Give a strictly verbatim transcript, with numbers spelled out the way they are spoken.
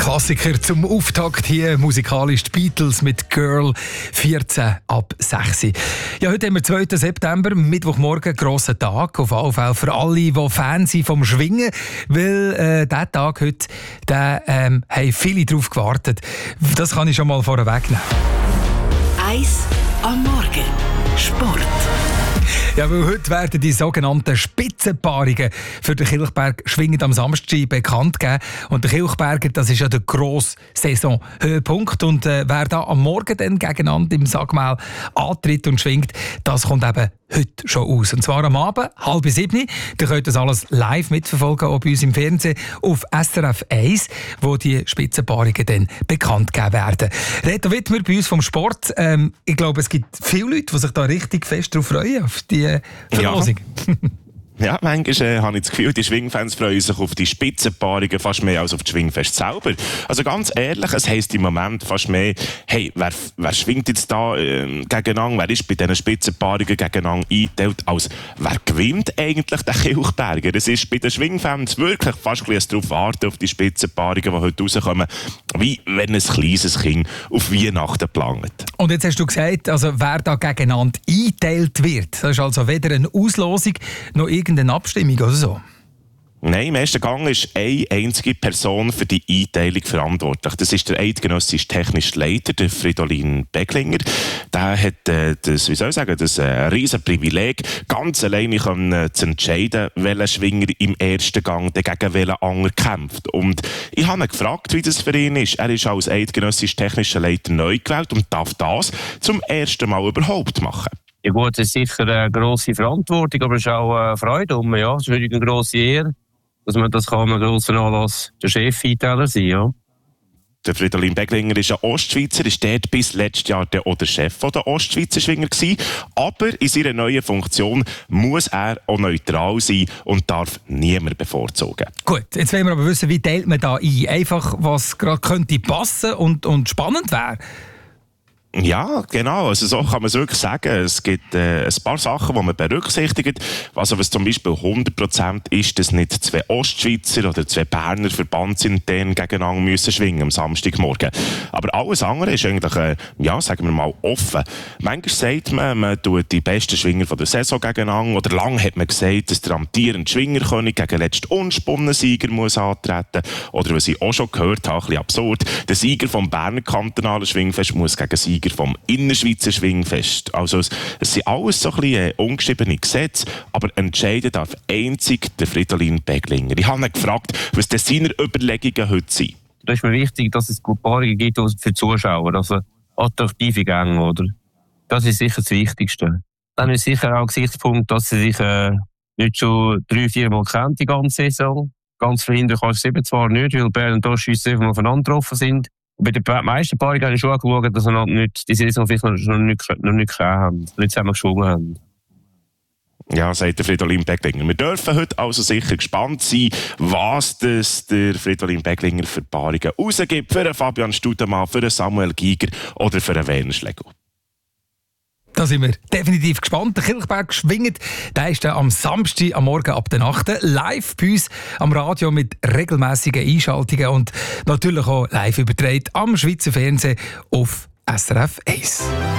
Klassiker zum Auftakt hier, musikalisch die Beatles mit Girl, vierzehn ab sechs. Ja, heute haben wir zweiten September, Mittwochmorgen, grosser Tag, auf alle Fälle für alle, die Fans sind vom Schwingen, weil äh, dieser Tag heute, da ähm, haben viele drauf gewartet. Das kann ich schon mal vorwegnehmen. Eis am Morgen. Sport. Ja, weil heute werden die sogenannten Spitzenpaarungen für den Kilchberg schwingend am Samstag bekannt gegeben. Und der Kilchberger, das ist ja der grosse Saisonhöhepunkt. Und äh, wer da am Morgen dann gegeneinander im Sagmaul antritt und schwingt, das kommt eben heute schon aus. Und zwar am Abend, halb sieben. Da könnt ihr das alles live mitverfolgen, auch bei uns im Fernsehen, auf S R F eins, wo die Spitzenpaarungen dann bekannt gegeben werden. Reto Wittmer bei uns vom Sport. Ähm, ich glaube, es gibt viele Leute, die sich da richtig fest darauf freuen, auf die Verlosung. Ja. Ja, manchmal äh, habe ich das Gefühl, die Schwingfans freuen sich auf die Spitzenpaarungen fast mehr als auf das Schwingfest selber. Also ganz ehrlich, es heisst im Moment fast mehr, hey, wer, wer schwingt jetzt da äh, gegeneinander, wer ist bei diesen Spitzenpaarungen gegeneinander eingeteilt, als wer gewinnt eigentlich den Kilchberger? Es ist bei den Schwingfans wirklich fast ein bisschen darauf warten, auf die Spitzenpaarungen, die heute rauskommen, wie wenn ein kleines Kind auf Weihnachten plant. Und jetzt hast du gesagt, also wer da gegeneinander eingeteilt wird, das ist also weder eine Auslosung noch irgendeine Abstimmung oder so? Nein, im ersten Gang ist eine einzige Person für die Einteilung verantwortlich. Das ist der eidgenössische technische Leiter, der Fridolin Beglinger. Der hat äh, das, wie soll ich sagen, das äh, riesen Privileg, ganz alleine können, äh, zu entscheiden, welcher Schwinger im ersten Gang gegen welchen anderen kämpft. Und ich habe ihn gefragt, wie das für ihn ist. Er ist als eidgenössischer technischer Leiter neu gewählt und darf das zum ersten Mal überhaupt machen. Ja gut, es ist sicher eine grosse Verantwortung, aber es ist auch eine Freude um. Ja. Es ist wirklich eine grosse Ehre, dass man das kann, einen grossen Anlass der Chef-Einteiler sein, ja. Der Fridolin Beglinger ist ein Ostschweizer, ist dort bis letztes Jahr der, der Chef der Ostschweizer Schwinger gewesen. Aber in seiner neuen Funktion muss er auch neutral sein und darf niemand bevorzugen. Gut, jetzt wollen wir aber wissen, wie teilt man da ein? Einfach, was gerade könnte passen und, und spannend wäre. Ja, genau. Also so kann man es wirklich sagen. Es gibt äh, ein paar Sachen, die man berücksichtigt. Also was zum Beispiel hundert Prozent ist, dass nicht zwei Ostschweizer oder zwei Berner Verbandsinternen gegeneinander müssen schwingen am Samstagmorgen. Aber alles andere ist eigentlich, äh, ja, sagen wir mal, offen. Manchmal sagt man, man tut die besten Schwinger von der Saison gegeneinander. Oder lange hat man gesagt, dass der amtierende Schwingerkönig gegen den letzten unspannenden Sieger muss antreten. Oder was ich auch schon gehört habe, ein bisschen absurd, der Sieger vom Berner kantonalen Schwingfest muss gegen Sieger vom Innerschweizer Schwingfest. Also es, es sind alles so ein bisschen ungeschriebene Gesetze, aber entscheiden darf einzig der Fridolin Beglinger. Ich habe ihn gefragt, was denn seine Überlegungen heute sind. Da ist mir wichtig, dass es Paarungen gibt für die Zuschauer, also attraktive Gänge, oder? Das ist sicher das Wichtigste. Dann ist sicher auch Gesichtspunkt, dass sie sich äh, nicht schon drei, vier Mal kennen, die ganze Saison. Ganz verhindern kannst du es eben zwar nicht, weil Bern und Ostschweiz einfach mal aufeinander getroffen sind. Bei den meisten Paarungen habe ich schon geschaut, dass sie nicht, die Saison vielleicht noch nicht, noch nicht haben, nicht zusammen geschwungen haben. Ja, sagt der Fridolin Beglinger. Wir dürfen heute also sicher gespannt sein, was das der Fridolin Beglinger für Paarungen rausgibt. Für einen Fabian Studemann, für einen Samuel Giger oder für einen Werner Schlegel. Da sind wir definitiv gespannt. Der Kilchberg schwingt. Der ist dann am Samstag am Morgen ab der acht live bei uns am Radio mit regelmässigen Einschaltungen und natürlich auch live übertragen am Schweizer Fernsehen auf S R F eins.